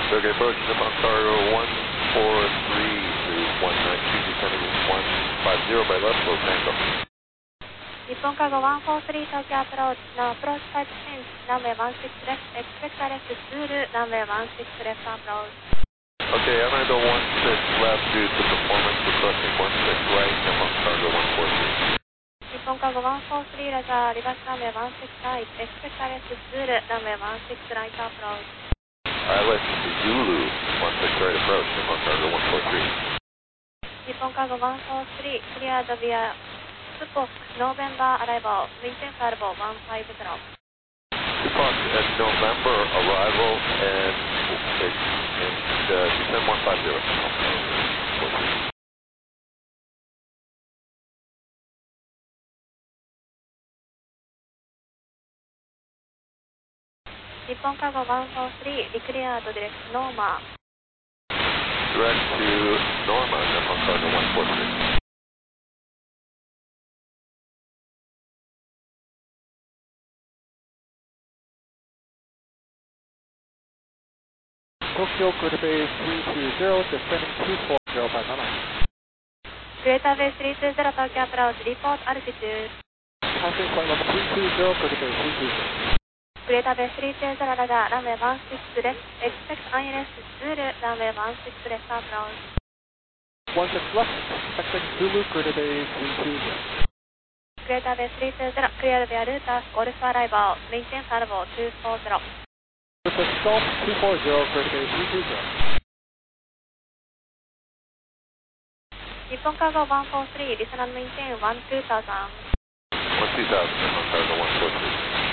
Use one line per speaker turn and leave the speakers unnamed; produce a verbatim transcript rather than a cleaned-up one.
Okay, approach Nippon Cargo one four three to one nine two, descending one five zero by left, close Tango.
Nippon Cargo one four three Tokyo approach, now approach type change, runway one six left, expect direct Zulu, runway one six left approach.
Okay, I'm going to go one six left due to performance requesting one six right, Nippon Cargo one four three.
Nippon Cargo one four three, Roger, reverse runway one six right, expect direct Zulu, runway one six right approach.
Pilot Zulu, one six right approach, Nippon Cargo one four three.
Nippon Cargo one four three, cleared via Spock, November arrival, maintain arrival one five zero.
Spock at November arrival and, and uh, descend one five zero.
Nippon Cargo one four three, declared direct Norma.
Direct to Norma, Nippon Cargo one four three.
Tokyo Greater Bay three two zero, descending two four zero by Nana.
Greater Bay three two zero Tokyo approach, report altitude.
Passing flight level three two zero, Greater Bay three two zero.
Greater Bay three two zero, Roger, runway one six left, expect I N S Zulu, runway one six left approach.
one six left, expecting Zulu, Greater Bay three two zero.
Greater Bay three two zero, cleared via Lutas, Golf arrival, maintain arrival two four zero.
Lutas Golf two four zero, Greater Bay three two zero.
Nippon Cargo one four three, listen and maintain one two thousand.
one two thousand, Nippon Cargo one four three.